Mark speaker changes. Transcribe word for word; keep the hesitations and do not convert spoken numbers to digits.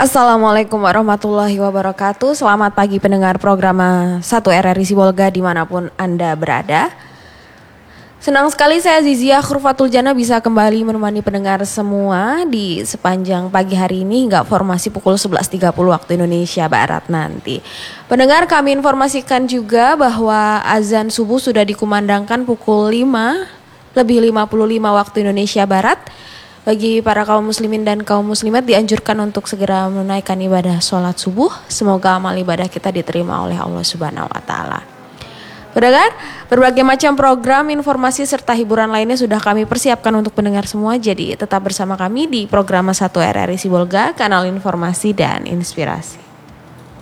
Speaker 1: Assalamualaikum warahmatullahi wabarakatuh. Selamat pagi pendengar program satu R R I Sibolga dimanapun Anda berada. Senang sekali saya Zizia Khurfatul Jana bisa kembali menemani pendengar semua di sepanjang pagi hari ini hingga formasi pukul sebelas tiga puluh waktu Indonesia Barat nanti. Pendengar, kami informasikan juga bahwa azan subuh sudah dikumandangkan pukul lima lebih lima puluh lima waktu Indonesia Barat. Bagi para kaum muslimin dan kaum muslimat dianjurkan untuk segera menunaikan ibadah sholat subuh. Semoga amal ibadah kita diterima oleh Allah Subhanahu wa Ta'ala. Pendengar, berbagai macam program, informasi serta hiburan lainnya sudah kami persiapkan untuk pendengar semua. Jadi tetap bersama kami di program satu R R I Sibolga, kanal informasi dan inspirasi.